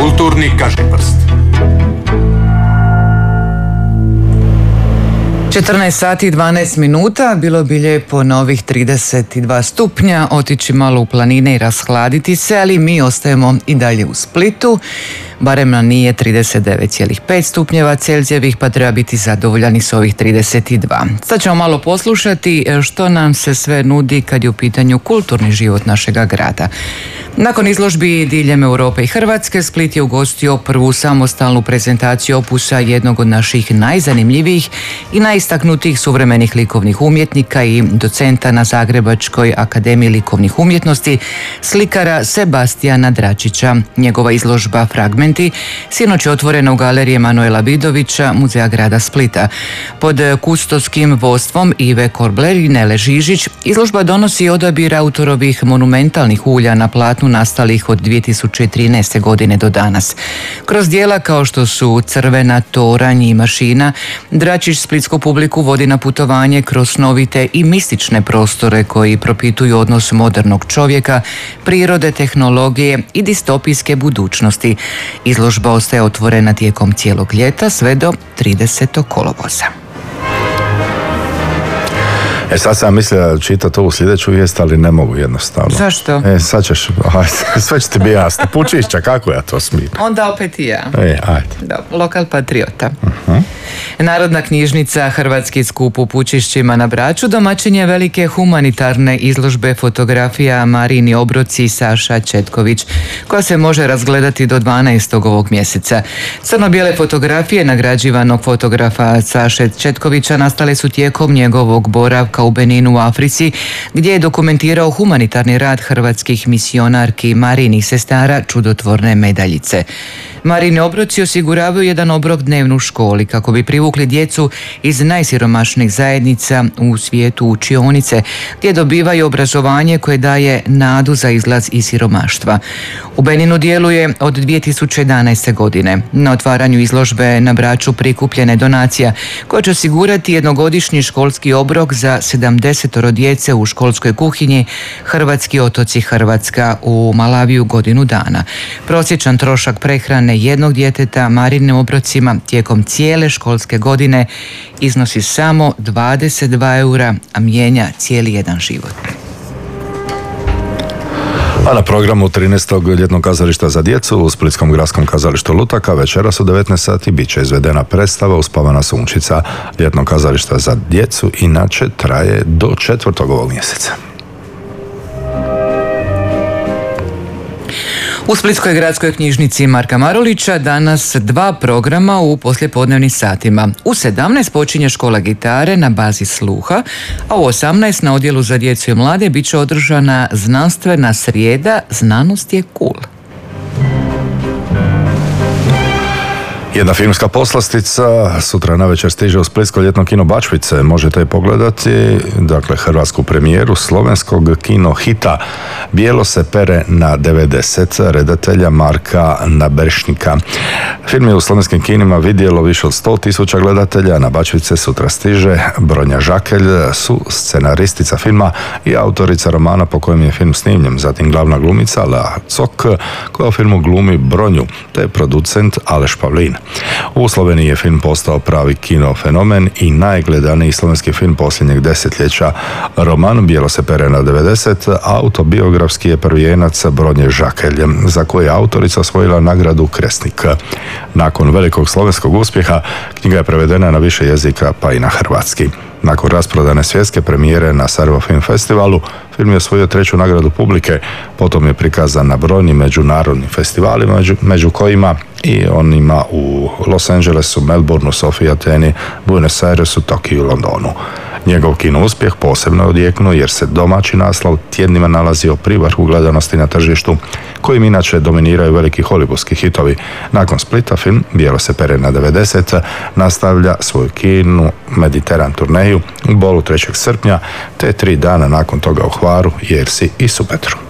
Kulturni kažiprst. 14 sati i 12 minuta, bilo bi lijepo na ovih 32 stupnja otići malo u planine i rashladiti se, ali mi ostajemo i dalje u Splitu. Barem nam nije 39,5 stupnjeva Celzijevih, pa treba biti zadovoljan i s ovih 32. Sad ćemo malo poslušati što nam se sve nudi kad je u pitanju kulturni život našega grada. Nakon izložbi diljem Europe i Hrvatske, Split je ugostio prvu samostalnu prezentaciju opusa jednog od naših najzanimljivijih i najistaknutijih suvremenih likovnih umjetnika i docenta na Zagrebačkoj akademiji likovnih umjetnosti, slikara Sebastijana Dračića. Njegova izložba Fragmenti sinoć je otvorena u galeriji Emanuela Vidovića, Muzeja grada Splita. Pod kustoskim vodstvom Ive Korbler i Nele Žižić, izložba donosi odabir autorovih monumentalnih ulja na platnu nastalih od 2013. godine do danas. Kroz dijela kao što su Crvena, Toranj i Mašina, Dračić splitsku publiku vodi na putovanje kroz snovite i mistične prostore koji propituju odnos modernog čovjeka, prirode, tehnologije i distopijske budućnosti. Izložba ostaje otvorena tijekom cijelog ljeta sve do 30. kolovoza. Sad sam mislio čitati ovu sljedeću vijest, ali ne mogu jednostavno. Zašto? Sad ćeš, sve će ti biti jasno. Pučišća, kako ja to smijem? Onda opet i ja. Ajde. Da, lokal patriota. Narodna knjižnica Hrvatski skup u Pučišćima na Braču domaćin je velike humanitarne izložbe fotografija Marini Obroci i Saša Četković, koja se može razgledati do 12. ovog mjeseca. Crno-bijele fotografije nagrađivanog fotografa Saše Četkovića nastale su tijekom njegovog boravka u Beninu u Africi, gdje je dokumentirao humanitarni rad hrvatskih misionarki Marinih sestara Čudotvorne medaljice. Marini obroci osiguravaju jedan obrok dnevno u školi kako bi privukli djecu iz najsiromašnijih zajednica u svijetu učionice, gdje dobivaju obrazovanje koje daje nadu za izlaz iz siromaštva. U Beninu djeluje od 2011. godine. Na otvaranju izložbe na Braču prikupljene donacija koja će osigurati jednogodišnji školski obrok za 70 djece u školskoj kuhinji Hrvatski otoci Hrvatska u Malaviju godinu dana. Prosječan trošak prehrane jednog djeteta Marinim obrocima tijekom cijele školske godine iznosi samo 22 eura, a mijenja cijeli jedan život. A na programu 13. ljetnog kazališta za djecu u Splitskom gradskom kazalištu Lutaka večeras u 19 sati bit će izvedena predstava Uspavana sunčica. Ljetnog kazališta za djecu inače traje do 4. ovog mjeseca. U Splitskoj gradskoj knjižnici Marka Marulića danas 2 programa u poslijepodnevnim satima. U 17 počinje škola gitare na bazi sluha, a u 18 na odjelu za djecu i mlade bit će održana znanstvena srijeda Znanost je cool. Jedna filmska poslastica sutra navečer stiže u Splitsko ljetno kino Bačvice. Možete je pogledati, dakle, hrvatsku premijeru slovenskog kino hita Bijelo se pere na 90 redatelja Marka Naberšnika. Film je u slovenskim kinima vidjelo više od 100.000 gledatelja. Na Bačvice sutra stiže Bronja Žakelj, su scenaristica filma i autorica romana po kojem je film snimljen. Zatim glavna glumica Lea Cok, koja u filmu glumi Bronju, te producent Aleš Pavlin. U Sloveniji je film postao pravi kino fenomen i najgledaniji slovenski film posljednjeg desetljeća. Roman Bijelo se pere na 90 autobiografski je prvijenac Bronje Žakelj, za koje je autorica osvojila nagradu Kresnik. Nakon velikog slovenskog uspjeha knjiga je prevedena na više jezika pa i na hrvatski. Nakon rasprodane svjetske premijere na Sarajevo Film Festivalu, film je osvojio 3. nagradu publike, potom je prikazan na brojnim međunarodnim festivalima, među kojima i onima u Los Angelesu, Melbourneu, Sofiji, Ateni, Buenos Airesu, Tokiju i Londonu. Njegov kino uspjeh posebno je odjeknuo jer se domaći naslov tjednima nalazio pri vrhu gledanosti na tržištu, kojim inače dominiraju veliki hollywoodski hitovi. Nakon Splita film Bijelo se pere na 90 nastavlja svoju kinu Mediteran turneju u Bolu 3. srpnja, te 3 dana nakon toga u Hvaru, Jersi i Supetru.